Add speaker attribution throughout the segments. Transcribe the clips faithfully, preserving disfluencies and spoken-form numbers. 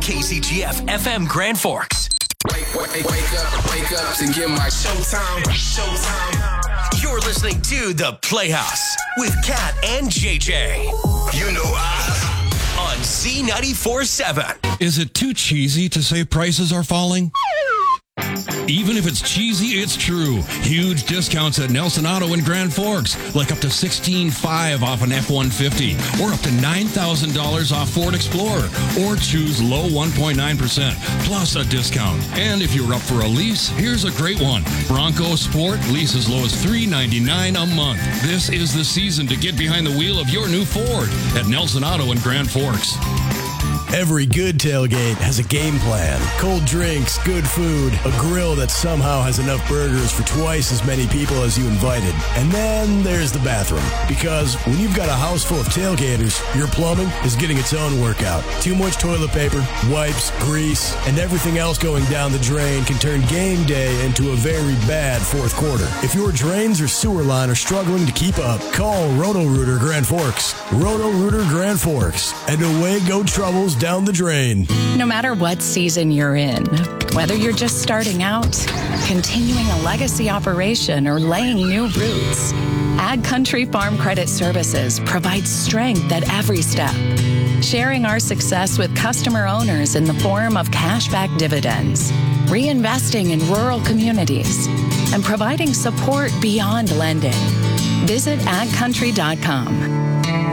Speaker 1: K C G F F M Grand Forks.
Speaker 2: Wake, wake, wake up, wake up and get my showtime. Showtime.
Speaker 1: You're listening to The Playhouse with Kat and J J.
Speaker 2: You know I.
Speaker 1: On Z ninety-four seven.
Speaker 3: Is it too cheesy to say prices are falling? Even if it's cheesy, it's true. Huge discounts at Nelson Auto in Grand Forks, like up to sixteen five off an F one fifty, or up to nine thousand dollars off Ford Explorer, or choose low one point nine percent, plus a discount. And if you're up for a lease, here's a great one. Bronco Sport, lease as low as three ninety-nine a month. This is the season to get behind the wheel of your new Ford at Nelson Auto in Grand Forks.
Speaker 4: Every good tailgate has a game plan. Cold drinks, good food, a grill that somehow has enough burgers for twice as many people as you invited. And then there's the bathroom. Because when you've got a house full of tailgaters, your plumbing is getting its own workout. Too much toilet paper, wipes, grease, and everything else going down the drain can turn game day into a very bad fourth quarter. If your drains or sewer line are struggling to keep up, call Roto-Rooter Grand Forks. Roto-Rooter Grand Forks. And away go troubles down the drain.
Speaker 5: No matter what season you're in, whether you're just starting out, continuing a legacy operation, or laying new roots, Ag Country Farm Credit Services provides strength at every step, sharing our success with customer owners in the form of cashback dividends, reinvesting in rural communities, and providing support beyond lending. Visit ag country dot com.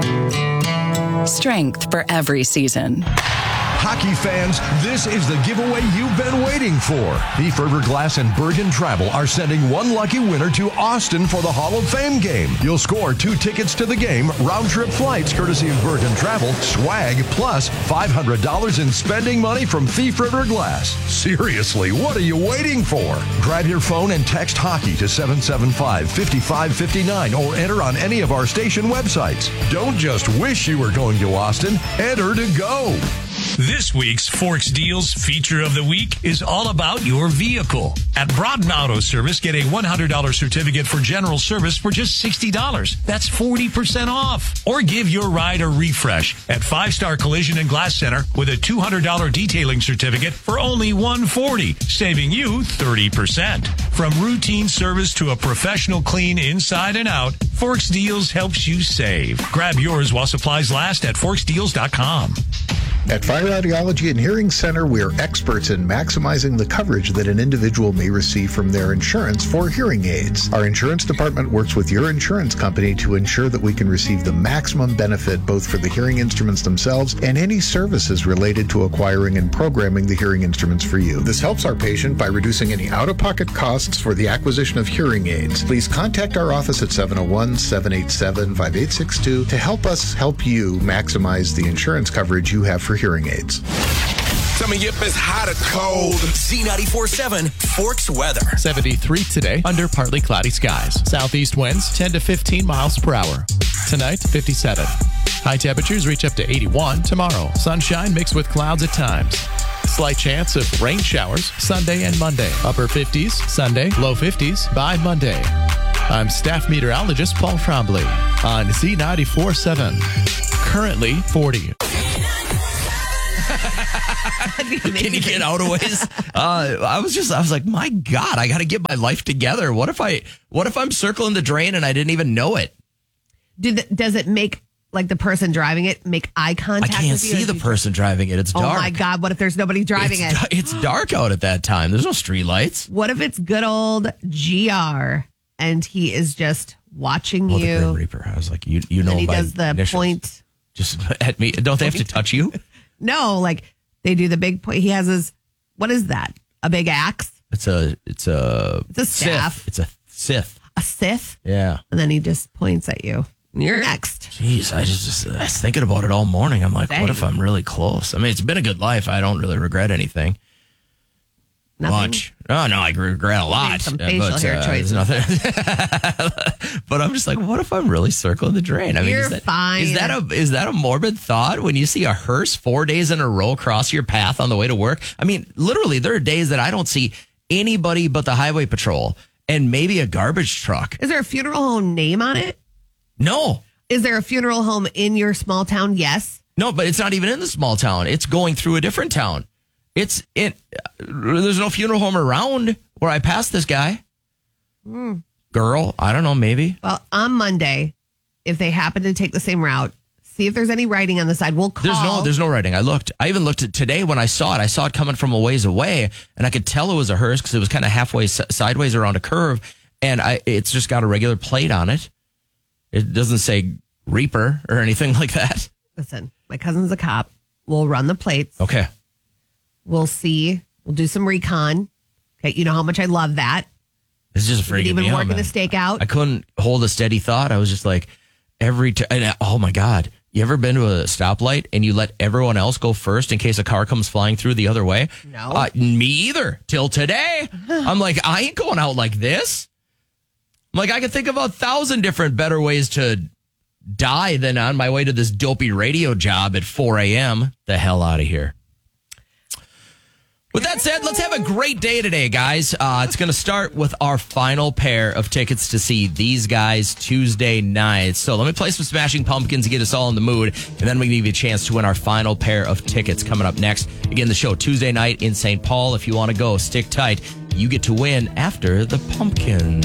Speaker 5: Strength for every season.
Speaker 6: Hockey fans, this is the giveaway you've been waiting for. Thief River Glass and Bergen Travel are sending one lucky winner to Austin for the Hall of Fame game. You'll score two tickets to the game, round-trip flights courtesy of Bergen Travel, swag, plus five hundred dollars in spending money from Thief River Glass. Seriously, what are you waiting for? Grab your phone and text hockey to seven seven five, five five five nine or enter on any of our station websites. Don't just wish you were going to Austin, enter to go.
Speaker 7: This week's Forks Deals feature of the week is all about your vehicle. At Broughton Auto Service, get a one hundred dollars certificate for general service for just sixty dollars. That's forty percent off. Or give your ride a refresh at Five Star Collision and Glass Center with a two hundred dollars detailing certificate for only one hundred forty dollars, saving you thirty percent. From routine service to a professional clean inside and out, Forks Deals helps you save. Grab yours while supplies last at forks deals dot com.
Speaker 8: At Fire Audiology and Hearing Center, we are experts in maximizing the coverage that an individual may receive from their insurance for hearing aids. Our insurance department works with your insurance company to ensure that we can receive the maximum benefit both for the hearing instruments themselves and any services related to acquiring and programming the hearing instruments for you. This helps our patient by reducing any out-of-pocket costs for the acquisition of hearing aids. Please contact our office at seven oh one, seven eight seven, five eight six two to help us help you maximize the insurance coverage you have for hearing aids.
Speaker 2: Tell me if it's hot or cold.
Speaker 1: Z ninety-four seven Forks weather.
Speaker 9: seventy-three today under partly cloudy skies. Southeast winds ten to fifteen miles per hour. Tonight, fifty-seven. High temperatures reach up to eighty-one. Tomorrow, sunshine mixed with clouds at times. Slight chance of rain showers Sunday and Monday. Upper fifties Sunday, low fifties by Monday. I'm staff meteorologist Paul Trombley on Z ninety-four seven. Currently forty.
Speaker 10: Can you get out of ways? Uh, I was just, I was like, my God, I got to get my life together. What if I, what if I'm circling the drain and I didn't even know it?
Speaker 11: Did the, does it make like the person driving it make eye contact?
Speaker 10: I can't
Speaker 11: with you
Speaker 10: see the person driving it. It's
Speaker 11: oh
Speaker 10: dark.
Speaker 11: Oh my God! What if there's nobody driving
Speaker 10: it's,
Speaker 11: it?
Speaker 10: It's dark out at that time. There's no street lights.
Speaker 11: What if it's good old G R and he is just watching
Speaker 10: oh,
Speaker 11: you?
Speaker 10: The Grim Reaper. I was like, you, you know,
Speaker 11: and he
Speaker 10: by
Speaker 11: does the
Speaker 10: initials.
Speaker 11: point.
Speaker 10: Just at me. Don't they have to touch you?
Speaker 11: No, like they do the big point. He has his, what is that? A big axe?
Speaker 10: It's a, it's a,
Speaker 11: it's a staff.
Speaker 10: Sith. It's a Sith.
Speaker 11: A Sith?
Speaker 10: Yeah.
Speaker 11: And then he just points at you. You're next.
Speaker 10: Jeez, I just, just I was thinking about it all morning. I'm like, Dang. What if I'm really close? I mean, it's been a good life. I don't really regret anything.
Speaker 11: Nothing?
Speaker 10: Much. Oh, no, I regret a lot.
Speaker 11: Some facial
Speaker 10: but,
Speaker 11: hair
Speaker 10: uh,
Speaker 11: choices.
Speaker 10: Nothing. But I'm just like, what if I'm really circling the drain? I mean,
Speaker 11: You're
Speaker 10: is that,
Speaker 11: fine.
Speaker 10: Is that, a, is that a morbid thought when you see a hearse four days in a row cross your path on the way to work? I mean, literally, there are days that I don't see anybody but the highway patrol and maybe a garbage truck.
Speaker 11: Is there a funeral home name on it?
Speaker 10: No.
Speaker 11: Is there a funeral home in your small town? Yes.
Speaker 10: No, but it's not even in the small town. It's going through a different town. It's in. There's no funeral home around where I passed this guy.
Speaker 11: Mm.
Speaker 10: Girl, I don't know, maybe.
Speaker 11: Well, on Monday, if they happen to take the same route, see if there's any writing on the side. We'll call.
Speaker 10: There's no, there's no writing. I looked. I even looked at today when I saw it. I saw it coming from a ways away, and I could tell it was a hearse because it was kind of halfway s- sideways around a curve, and I, it's just got a regular plate on it. It doesn't say Reaper or anything like that.
Speaker 11: Listen, my cousin's a cop. We'll run the plates.
Speaker 10: Okay.
Speaker 11: We'll see. We'll do some recon. Okay, you know how much I love that.
Speaker 10: It's just freaking
Speaker 11: even
Speaker 10: me out,
Speaker 11: working
Speaker 10: man.
Speaker 11: a stakeout.
Speaker 10: I couldn't hold a steady thought. I was just like, every time. Oh my God. You ever been to a stoplight and you let everyone else go first in case a car comes flying through the other way?
Speaker 11: No.
Speaker 10: Uh, me either. Till today. I'm like, I ain't going out like this. I'm like, I can think of a thousand different better ways to die than on my way to this dopey radio job at four a.m. The hell out of here. With that said, let's have a great day today, guys. Uh, it's going to start with our final pair of tickets to see these guys Tuesday night. So let me play some Smashing Pumpkins to get us all in the mood, and then we can give you a chance to win our final pair of tickets coming up next. Again, the show Tuesday night in Saint Paul. If you want to go, stick tight. You get to win after the Pumpkins.